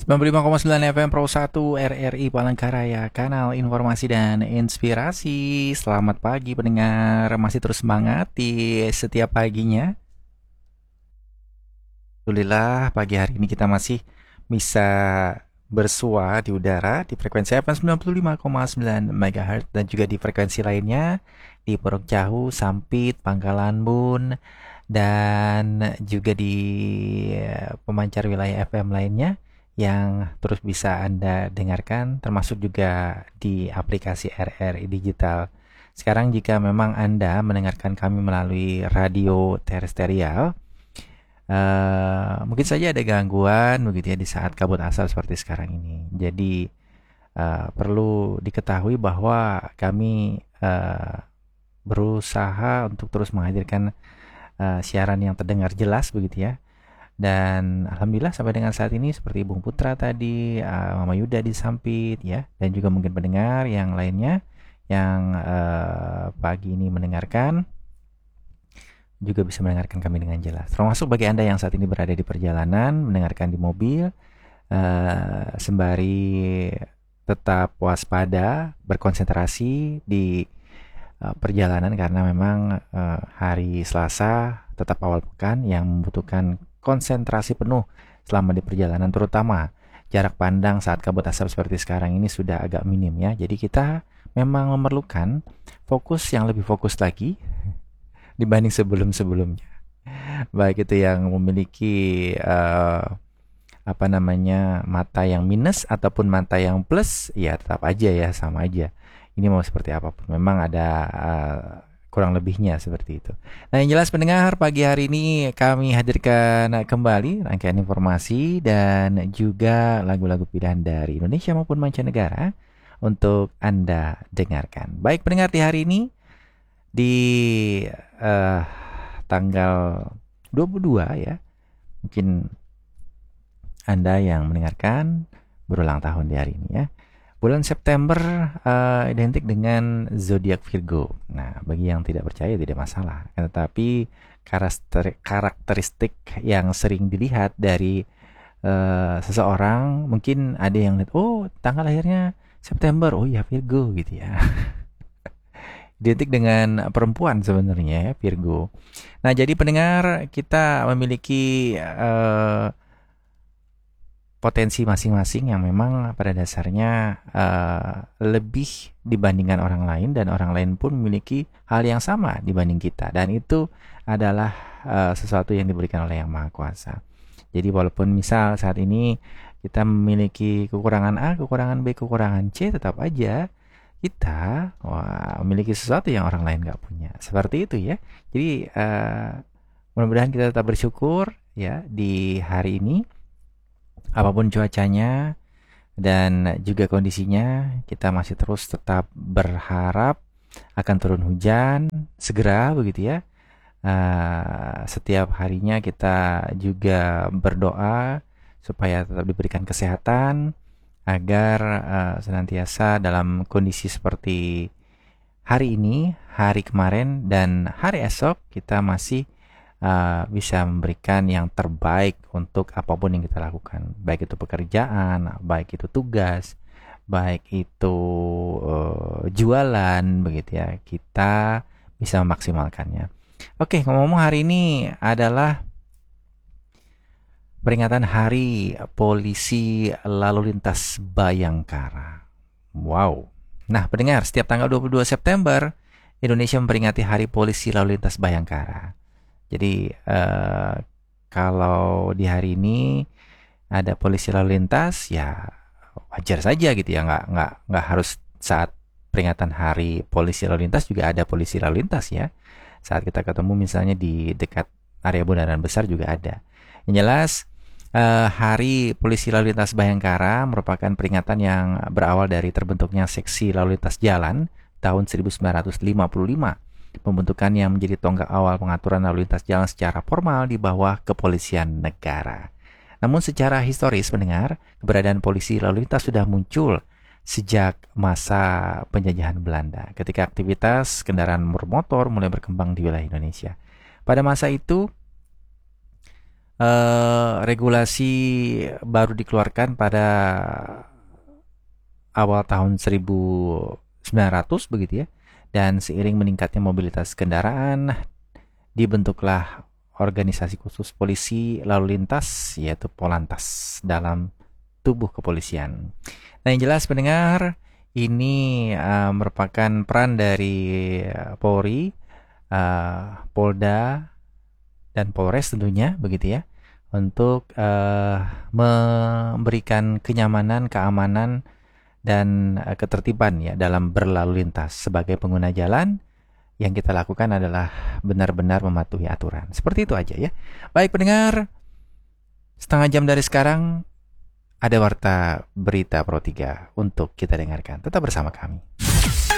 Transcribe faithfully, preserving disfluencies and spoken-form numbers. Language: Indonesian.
sembilan puluh lima koma sembilan F M Pro satu R R I Palangkaraya, kanal informasi dan inspirasi. Selamat pagi pendengar, masih terus semangat di setiap paginya. Alhamdulillah pagi hari ini kita masih bisa bersua di udara di frekuensi F M sembilan puluh lima koma sembilan MHz dan juga di frekuensi lainnya di Puruk Jahu, Sampit, Pangkalan Bun, dan juga di eh, pemancar wilayah F M lainnya yang terus bisa Anda dengarkan, termasuk juga di aplikasi R R I Digital. Sekarang jika memang Anda mendengarkan kami melalui radio terestrial, uh, mungkin saja ada gangguan begitu ya di saat kabut asap seperti sekarang ini. Jadi uh, perlu diketahui bahwa kami uh, berusaha untuk terus menghadirkan uh, siaran yang terdengar jelas begitu ya. Dan alhamdulillah sampai dengan saat ini seperti Bung Putra tadi, uh, Mama Yuda di Sampit ya, dan juga mungkin pendengar yang lainnya yang uh, pagi ini mendengarkan juga bisa mendengarkan kami dengan jelas. Termasuk bagi Anda yang saat ini berada di perjalanan, mendengarkan di mobil, uh, sembari tetap waspada, berkonsentrasi di uh, perjalanan karena memang uh, hari Selasa tetap awal pekan yang membutuhkan konsentrasi penuh selama di perjalanan, terutama jarak pandang saat kabut asap seperti sekarang ini sudah agak minim ya. Jadi kita memang memerlukan fokus yang lebih fokus lagi dibanding sebelum-sebelumnya. Baik itu yang memiliki uh, apa namanya mata yang minus ataupun mata yang plus, ya tetap aja ya sama aja. Ini mau seperti apapun, memang ada uh, kurang lebihnya seperti itu. Nah, yang jelas pendengar, pagi hari ini kami hadirkan kembali rangkaian informasi dan juga lagu-lagu pilihan dari Indonesia maupun mancanegara untuk Anda dengarkan. Baik pendengar, di hari ini di uh, tanggal dua puluh dua ya, mungkin Anda yang mendengarkan berulang tahun di hari ini ya. Bulan September uh, identik dengan zodiak Virgo. Nah, bagi yang tidak percaya tidak masalah. Tetapi karakter, karakteristik yang sering dilihat dari uh, seseorang, mungkin ada yang lihat, oh tanggal lahirnya September, oh ya Virgo gitu ya. Identik dengan perempuan sebenarnya ya, Virgo. Nah, jadi pendengar, kita memiliki uh, potensi masing-masing yang memang pada dasarnya uh, lebih dibandingkan orang lain, dan orang lain pun memiliki hal yang sama dibanding kita, dan itu adalah uh, sesuatu yang diberikan oleh Yang Maha Kuasa. Jadi walaupun misal saat ini kita memiliki kekurangan A, kekurangan B, kekurangan C, tetap aja kita wah, memiliki sesuatu yang orang lain gak punya. Seperti itu ya. Jadi uh, mudah-mudahan kita tetap bersyukur ya di hari ini. Apapun cuacanya dan juga kondisinya, kita masih terus tetap berharap akan turun hujan segera begitu ya. Uh, setiap harinya kita juga berdoa supaya tetap diberikan kesehatan agar uh, senantiasa dalam kondisi seperti hari ini, hari kemarin, dan hari esok kita masih Uh, bisa memberikan yang terbaik untuk apapun yang kita lakukan, baik itu pekerjaan, baik itu tugas, baik itu uh, jualan begitu ya, kita bisa memaksimalkannya. Oke, ngomong-ngomong, hari ini adalah peringatan Hari Polisi Lalu Lintas Bayangkara. Wow. Nah, pendengar, setiap tanggal dua puluh dua September Indonesia memperingati Hari Polisi Lalu Lintas Bayangkara. Jadi uh, kalau di hari ini ada polisi lalu lintas, ya wajar saja gitu ya, nggak nggak nggak harus saat peringatan Hari Polisi Lalu Lintas juga ada polisi lalu lintas ya. Saat kita ketemu misalnya di dekat area Bundaran Besar juga ada. Yang jelas uh, Hari Polisi Lalu Lintas Bayangkara merupakan peringatan yang berawal dari terbentuknya Seksi Lalu Lintas Jalan tahun seribu sembilan ratus lima puluh lima. Pembentukan yang menjadi tonggak awal pengaturan lalu lintas jalan secara formal di bawah kepolisian negara. Namun secara historis pendengar, keberadaan polisi lalu lintas sudah muncul sejak masa penjajahan Belanda, ketika aktivitas kendaraan bermotor mulai berkembang di wilayah Indonesia. Pada masa itu, eh, regulasi baru dikeluarkan pada awal tahun seribu sembilan ratus begitu ya. Dan seiring meningkatnya mobilitas kendaraan, dibentuklah organisasi khusus polisi lalu lintas yaitu Polantas dalam tubuh kepolisian. Nah, yang jelas pendengar, ini uh, merupakan peran dari uh, Polri, uh, Polda, dan Polres tentunya begitu ya, untuk uh, memberikan kenyamanan, keamanan, dan uh, ketertiban ya dalam berlalu lintas. Sebagai pengguna jalan, yang kita lakukan adalah benar-benar mematuhi aturan. Seperti itu aja ya. Baik pendengar, setengah jam dari sekarang ada warta berita Pro tiga untuk kita dengarkan. Tetap bersama kami.